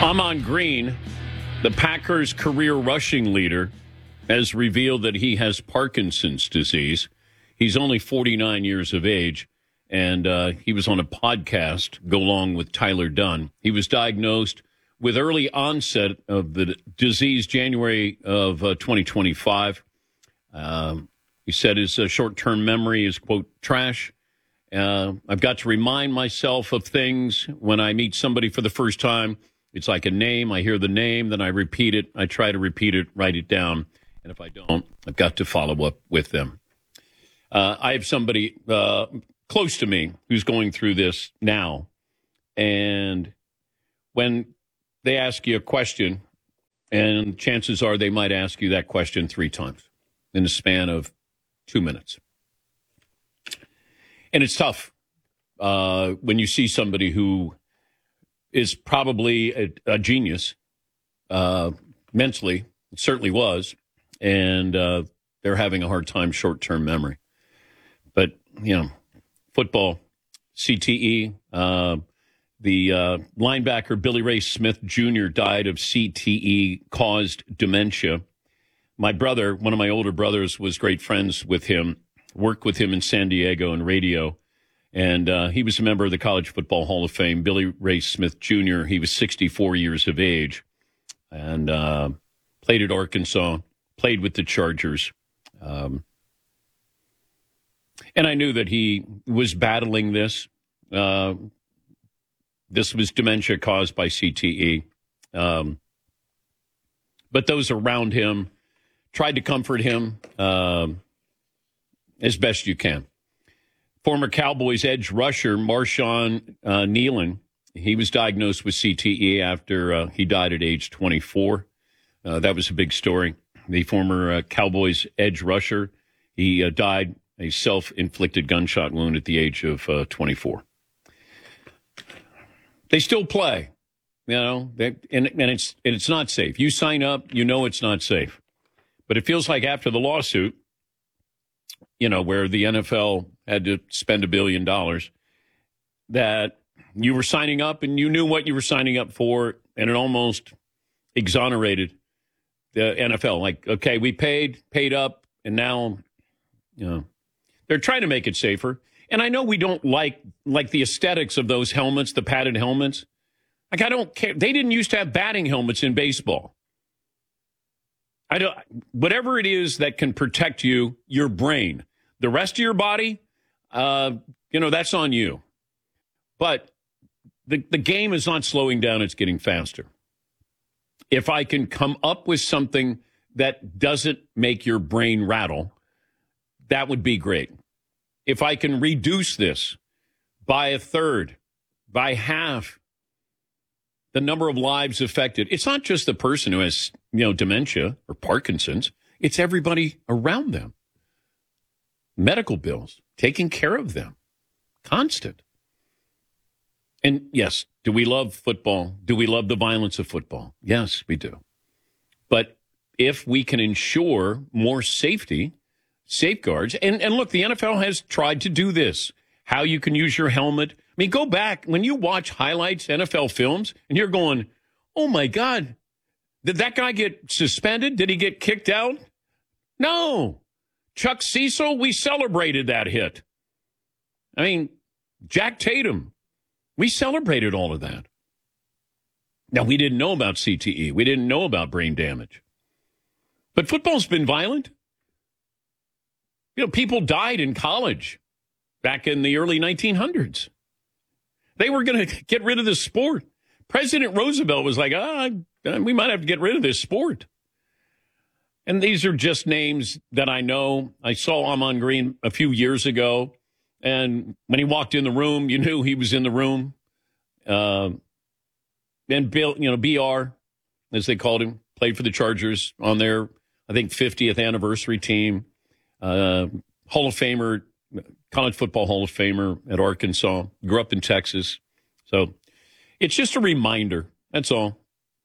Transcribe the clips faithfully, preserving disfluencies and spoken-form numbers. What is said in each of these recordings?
Amon Green, the Packers' career rushing leader, has revealed that he has Parkinson's disease. He's only forty-nine years of age, and uh, he was on a podcast, go along with Tyler Dunn. He was diagnosed with early onset of the disease January of uh, twenty twenty-five. Um, he said his uh, short-term memory is, quote, trash. Uh, I've got to remind myself of things when I meet somebody for the first time. It's like a name. I hear the name, then I repeat it. I try to repeat it, write it down. And if I don't, I've got to follow up with them. Uh, I have somebody uh, close to me who's going through this now. And when they ask you a question, and chances are they might ask you that question three times in the span of two minutes. And it's tough uh, when you see somebody who is probably a, a genius uh, mentally, it certainly was, and uh, they're having a hard time short-term memory. But, you know, football, C T E, uh, the uh, linebacker Billy Ray Smith Junior died of C T E-caused dementia. My brother, one of my older brothers, was great friends with him, worked with him in San Diego in radio. And uh, he was a member of the College Football Hall of Fame, Billy Ray Smith Junior He was sixty-four years of age and uh, played at Arkansas, played with the Chargers. Um, and I knew that he was battling this. Uh, this was dementia caused by C T E. Um, but those around him tried to comfort him uh, as best you can. Former Cowboys edge rusher Marshawn uh, Nealon, he was diagnosed with C T E after uh, he died at age twenty-four. Uh, that was a big story. The former uh, Cowboys edge rusher, he uh, died a self-inflicted gunshot wound at the age of uh, twenty-four. They still play, you know, they, and, and it's and it's not safe. You sign up, you know it's not safe. But it feels like after the lawsuit, you know, where the N F L had to spend a billion dollars, that you were signing up and you knew what you were signing up for, and it almost exonerated the N F L. Like, okay, we paid, paid up, and now, you know, they're trying to make it safer. And I know we don't like like the aesthetics of those helmets, the padded helmets. Like, I don't care. They didn't used to have batting helmets in baseball. I don't, whatever it is that can protect you, your brain, the rest of your body, uh, you know, that's on you. But the, the game is not slowing down. It's getting faster. If I can come up with something that doesn't make your brain rattle, that would be great. If I can reduce this by a third, by half, the number of lives affected. It's not just the person who has, you know, dementia or Parkinson's. It's everybody around them. Medical bills, taking care of them, constant. And yes, do we love football? Do we love the violence of football? Yes, we do. But if we can ensure more safety, safeguards, and, and look, the N F L has tried to do this. How you can use your helmet. I mean, go back. When you watch highlights, N F L films, and you're going, oh, my God, did that guy get suspended? Did he get kicked out? No. Chuck Cecil, we celebrated that hit. I mean, Jack Tatum, we celebrated all of that. Now, we didn't know about C T E. We didn't know about brain damage. But football's been violent. You know, people died in college back in the early nineteen hundreds. They were going to get rid of the sport. President Roosevelt was like, ah, we might have to get rid of this sport. And these are just names that I know. I saw Amon Green a few years ago, and when he walked in the room, you knew he was in the room. Uh, and Bill, you know, B R, as they called him, played for the Chargers on their, I think, fiftieth anniversary team. Uh, Hall of Famer, College Football Hall of Famer at Arkansas. Grew up in Texas. So it's just a reminder. That's all.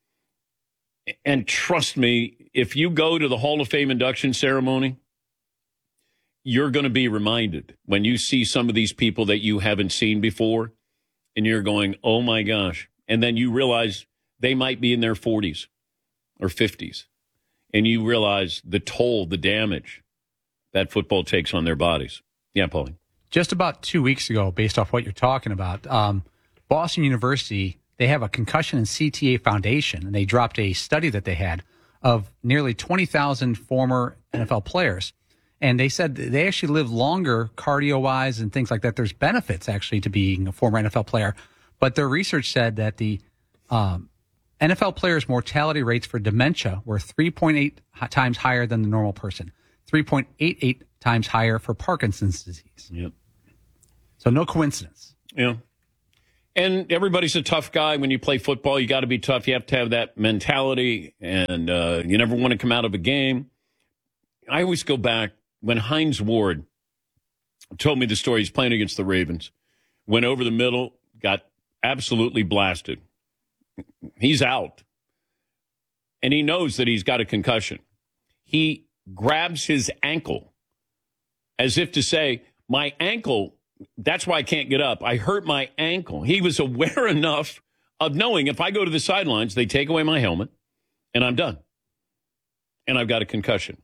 And trust me, if you go to the Hall of Fame induction ceremony, you're going to be reminded when you see some of these people that you haven't seen before, and you're going, oh, my gosh. And then you realize they might be in their forties or fifties. And you realize the toll, the damage that football takes on their bodies. Yeah, Paulie. Just about two weeks ago, based off what you're talking about, um, Boston University, they have a concussion and C T A foundation, and they dropped a study that they had of nearly twenty thousand former N F L players. And they said they actually live longer cardio-wise and things like that. There's benefits, actually, to being a former N F L player. But their research said that the um, N F L players' mortality rates for dementia were three point eight times higher than the normal person, three point eight eight times higher for Parkinson's disease. Yep. So no coincidence. Yeah. And everybody's a tough guy. When you play football, you got to be tough. You have to have that mentality, and uh, you never want to come out of a game. I always go back when Hines Ward told me the story. He's playing against the Ravens, went over the middle, got absolutely blasted. He's out, and he knows that he's got a concussion. He grabs his ankle as if to say, my ankle, that's why I can't get up. I hurt my ankle. He was aware enough of knowing if I go to the sidelines, they take away my helmet, and I'm done. And I've got a concussion.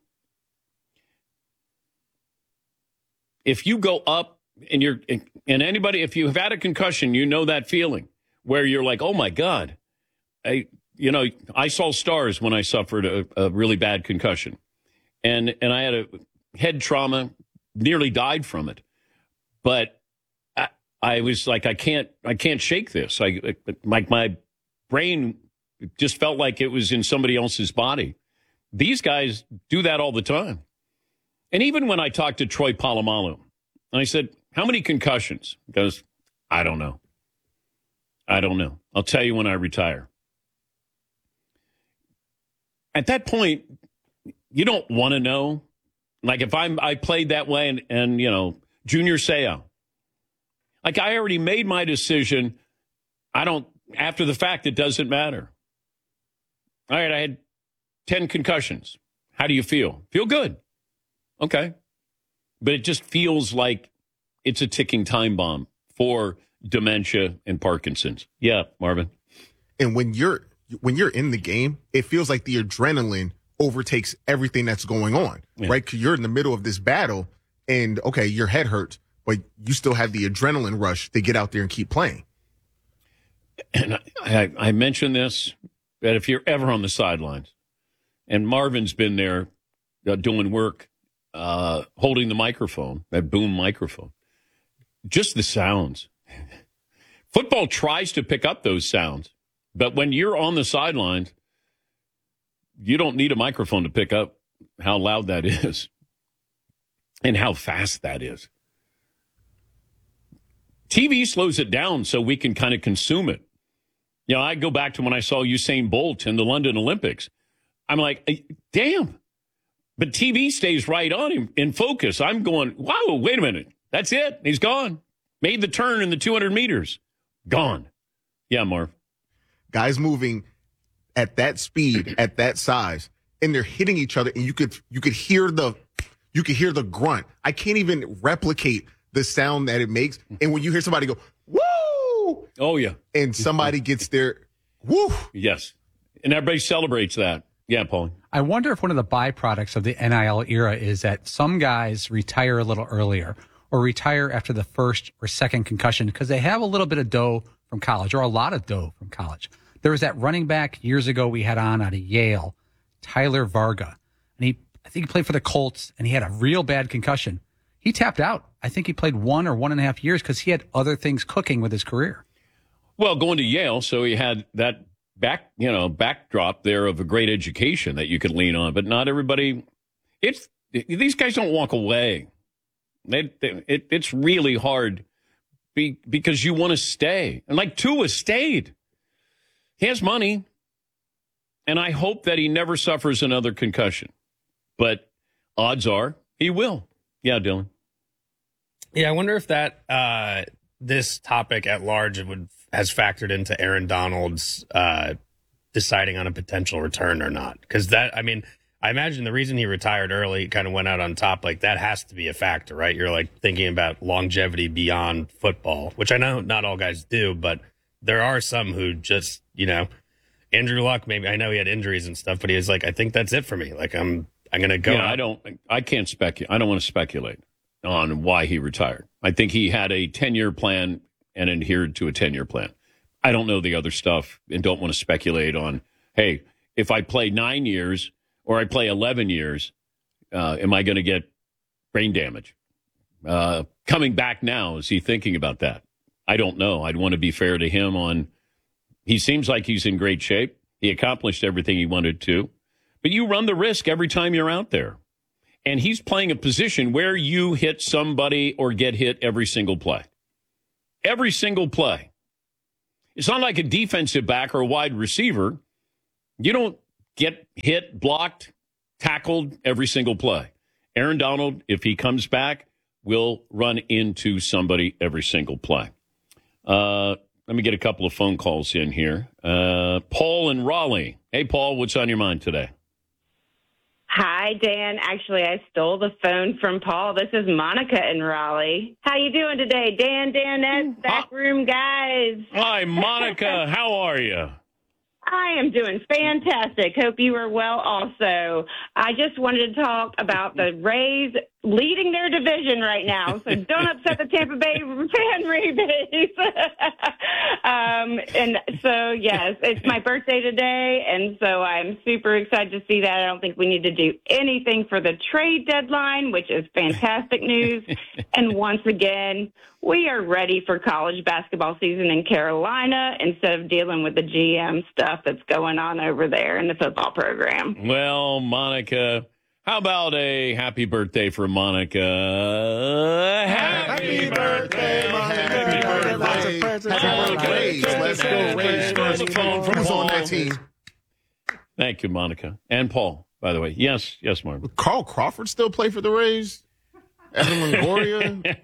If you go up and you're, and anybody, if you've had a concussion, you know that feeling where you're like, oh my God, I, you know, I saw stars when I suffered a, a really bad concussion, and and I had a head trauma, nearly died from it, but I, I was like, I can't, I can't shake this. I like my brain just felt like it was in somebody else's body. These guys do that all the time. And even when I talked to Troy Polamalu, and I said, how many concussions? He goes, I don't know. I don't know. I'll tell you when I retire. At that point, you don't want to know. Like if I'm, I played that way and, and you know, Junior Seau. Like I already made my decision. I don't, after the fact, it doesn't matter. All right, I had ten concussions. How do you feel? Feel good. Okay. But it just feels like it's a ticking time bomb for dementia and Parkinson's. Yeah, Marvin. And when you're when you're in the game, it feels like the adrenaline overtakes everything that's going on, yeah. right? 'Cause you're in the middle of this battle, and okay, your head hurts, but you still have the adrenaline rush to get out there and keep playing. And I, I mentioned this, that if you're ever on the sidelines, and Marvin's been there uh, doing work, uh, holding the microphone, that boom microphone, just the sounds. Football tries to pick up those sounds, but when you're on the sidelines, you don't need a microphone to pick up how loud that is and how fast that is. T V slows it down so we can kind of consume it. You know, I go back to when I saw Usain Bolt in the London Olympics. I'm like, damn. But T V stays right on him in focus. I'm going, wow, wait a minute. That's it. He's gone. Made the turn in the two hundred meters. Gone. Yeah, Marv. Guys moving at that speed, at that size, and they're hitting each other, and you could you could hear the you could hear the grunt. I can't even replicate the sound that it makes. And when you hear somebody go, woo! Oh, yeah. And somebody gets their woo. Yes. And everybody celebrates that. Yeah, Paul. I wonder if one of the byproducts of the N I L era is that some guys retire a little earlier or retire after the first or second concussion because they have a little bit of dough from college or a lot of dough from college. There was that running back years ago we had on out of Yale, Tyler Varga. And he, I think he played for the Colts, and he had a real bad concussion. He tapped out. I think he played one or one and a half years because he had other things cooking with his career. Well, going to Yale, so he had that back, you know, backdrop there of a great education that you could lean on. But not everybody. It's these guys don't walk away. They, they, it, it's really hard be, because you want to stay. And like Tua stayed. He has money, and I hope that he never suffers another concussion. But odds are he will. Yeah, Dylan. Yeah, I wonder if that uh, this topic at large would has factored into Aaron Donald's uh, deciding on a potential return or not. Because that, I mean, I imagine the reason he retired early, kind of went out on top, like that has to be a factor, right? You're like thinking about longevity beyond football, which I know not all guys do, but there are some who just, you know, Andrew Luck, maybe I know he had injuries and stuff, but he was like, I think that's it for me. Like I'm, I'm going to go. Yeah, out. I don't, I can't speculate. I don't want to speculate on why he retired. I think he had a ten-year plan and adhered to a ten-year plan. I don't know the other stuff and don't want to speculate on, hey, if I play nine years or I play eleven years, uh, am I going to get brain damage? Uh, coming back now, is he thinking about that? I don't know. I'd want to be fair to him on, he seems like he's in great shape. He accomplished everything he wanted to. But you run the risk every time you're out there. And he's playing a position where you hit somebody or get hit every single play. Every single play. It's not like a defensive back or a wide receiver. You don't get hit, blocked, tackled every single play. Aaron Donald, if he comes back, will run into somebody every single play. Uh, let me get a couple of phone calls in here. Uh, Paul in Raleigh. Hey, Paul, what's on your mind today? Hi, Dan. Actually, I stole the phone from Paul. This is Monica in Raleigh. How you doing today, Dan, Danette, backroom guys? Hi, Monica. How are you? I am doing fantastic. Hope you are well also. I just wanted to talk about the Rays leading their division right now, so don't upset the Tampa Bay fan base. um, and so, yes, it's my birthday today, and so I'm super excited to see that. I don't think we need to do anything for the trade deadline, which is fantastic news. And once again, we are ready for college basketball season in Carolina instead of dealing with the G M stuff that's going on over there in the football program. Well, Monica, how about a happy birthday for Monica? Happy, Happy birthday, Monica. Happy birthday. Lots of presents. Happy birthday. Let's go, Rays. There's a phone from Who's Paul. on that team? Thank you, Monica. And Paul, by the way. Yes, yes, Marvin. Carl Crawford still play for the Rays? Evan Longoria?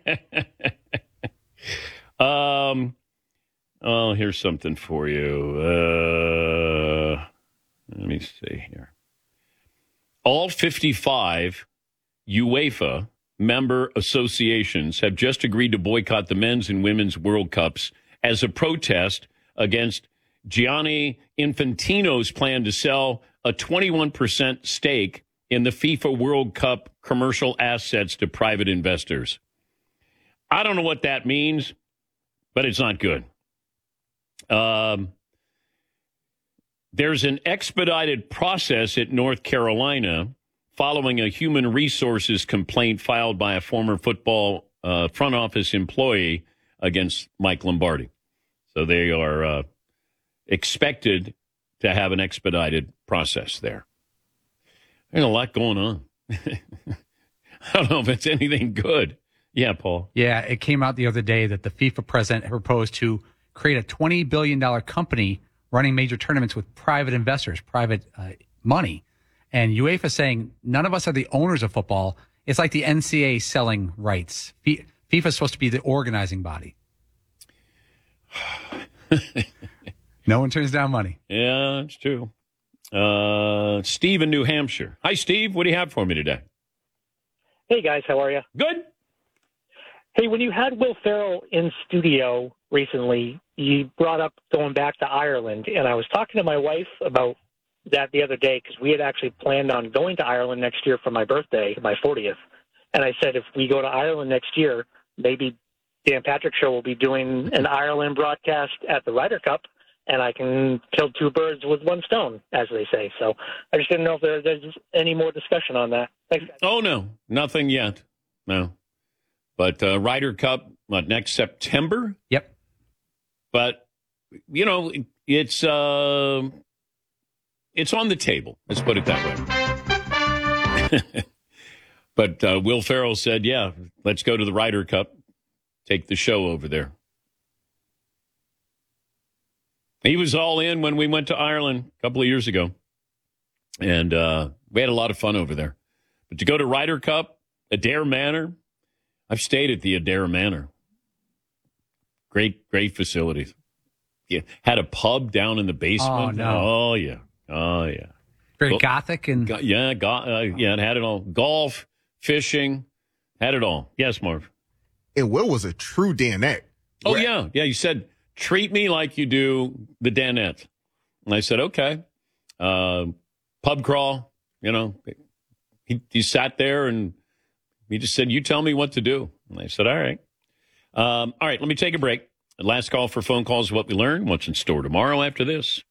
Um, oh, here's something for you. Uh, let me see here. All fifty-five UEFA member associations have just agreed to boycott the men's and women's World Cups as a protest against Gianni Infantino's plan to sell a twenty-one percent stake in the FIFA World Cup commercial assets to private investors. I don't know what that means, but it's not good. Um, there's an expedited process at North Carolina following a human resources complaint filed by a former football uh, front office employee against Mike Lombardi. So they are uh, expected to have an expedited process there. There's a lot going on. I don't know if it's anything good. Yeah, Paul. Yeah, it came out the other day that the FIFA president proposed to create a twenty billion dollars company running major tournaments with private investors, private uh, money. And UEFA saying, none of us are the owners of football. It's like the N C A A selling rights. FIFA is supposed to be the organizing body. No one turns down money. Yeah, that's true. Uh, Steve in New Hampshire. Hi, Steve. What do you have for me today? Hey, guys. How are you? Good. Hey, when you had Will Ferrell in studio recently, you brought up going back to Ireland, and I was talking to my wife about that the other day because we had actually planned on going to Ireland next year for my birthday, my fortieth. And I said, if we go to Ireland next year, maybe Dan Patrick Show will be doing an Ireland broadcast at the Ryder Cup, and I can kill two birds with one stone, as they say. So I just didn't know if there, there's any more discussion on that. Thanks, guys. Oh, no. Nothing yet. No. But uh, Ryder Cup, what, next September? Yep. But, you know, it's uh, it's on the table. Let's put it that way. But uh, Will Ferrell said, yeah, let's go to the Ryder Cup. Take the show over there. He was all in when we went to Ireland a couple of years ago. And uh, we had a lot of fun over there. But to go to Ryder Cup, Adair Manor, I've stayed at the Adair Manor. Great, great facilities. Yeah, had a pub down in the basement. Oh, no. Oh, yeah. Oh, yeah. Very Well, gothic and Go- yeah, go- uh, yeah, it had it all. Golf, fishing, had it all. Yes, Marv. And Will was a true Danette. Oh, Where- yeah. Yeah, you said, treat me like you do the Danette. And I said, okay. Uh, pub crawl, you know. He, he sat there and he just said, you tell me what to do. And I said, all right. Um, all right, let me take a break. Last call for phone calls, what we learned, what's in store tomorrow after this.